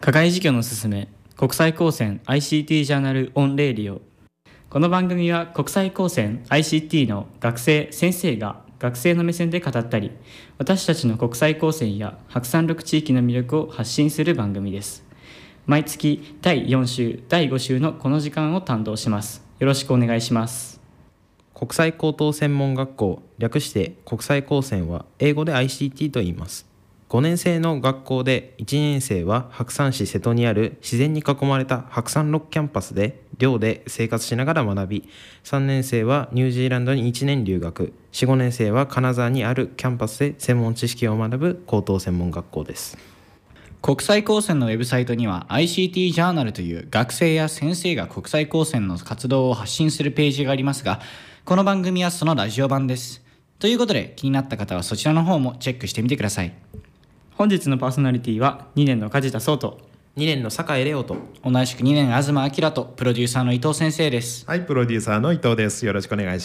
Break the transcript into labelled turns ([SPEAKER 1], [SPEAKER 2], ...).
[SPEAKER 1] 課外授業のすすめ国際高専 ICT ジャーナルオンレーディオ。この番組は国際高専 ICT の学生先生が学生の目線で語ったり、私たちの国際高専や白山緑地域の魅力を発信する番組です。毎月第4週第5週のこの時間を担当します。よろしくお願いします。
[SPEAKER 2] 国際高等専門学校、略して国際高専は英語で ICT と言います。5年生の学校で1年生は白山市瀬戸にある自然に囲まれた白山6キャンパスで寮で生活しながら学び、3年生はニュージーランドに1年留学、4、5年生は金沢にあるキャンパスで専門知識を学ぶ高等専門学校です。
[SPEAKER 3] 国際高専のウェブサイトには ICT ジャーナルという学生や先生が国際高専の活動を発信するページがありますが、この番組はそのラジオ版です。ということで気になった方はそちらの方もチェックしてみてください。
[SPEAKER 1] 本日のパーソナリティは2年の梶田壮と
[SPEAKER 2] 2年の酒井レオと
[SPEAKER 3] 同じく2年東明とプロデューサーの伊藤先生です。
[SPEAKER 4] はい、プロデューサーの伊藤です。よろしくお願いします。